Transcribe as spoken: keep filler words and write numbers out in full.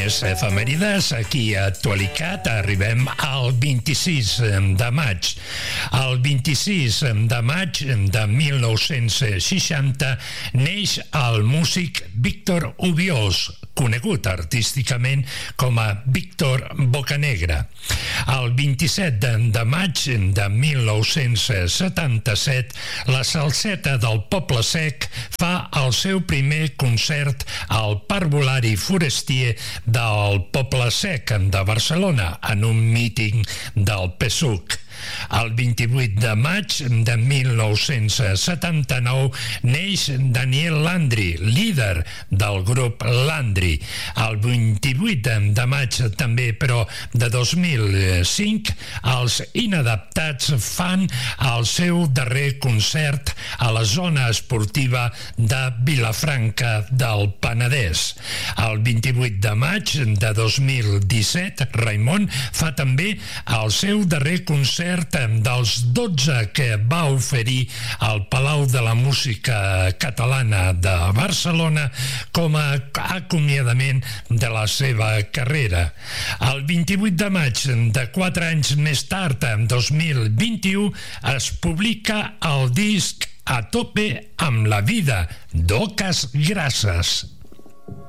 més efemèrides. Aquí a Actualitat arribem al vint-i-sis de maig. El vint-i-sis de maig de mil nou-cents seixanta neix el músic Víctor Obiols, conegut artísticament com a Víctor Bocanegra. El vint-i-set de maig de mil nou-cents setanta-set, la Salseta del Poble Sec fa el seu primer concert al Parvulari Forestier del Poble Sec de Barcelona en un míting del P S U C. El vint-i-vuit de maig de mil nou-cents setanta-nou neix Daniel Landry, líder del grup Landry. El vint-i-vuit de maig també, però de dos mil cinc, els Inadaptats fan el seu darrer concert a la zona esportiva de Vilafranca del Penedès. El vint-i-vuit de maig de dos mil disset, Raimon fa també el seu darrer concert dels dotze que va oferir al Palau de la Música Catalana de Barcelona com a acomiadament de la seva carrera. El vint-i-vuit de maig de quatre anys més tard, en dos mil vint-i-u, es publica el disc A tope amb la vida, d'Oques Grasses.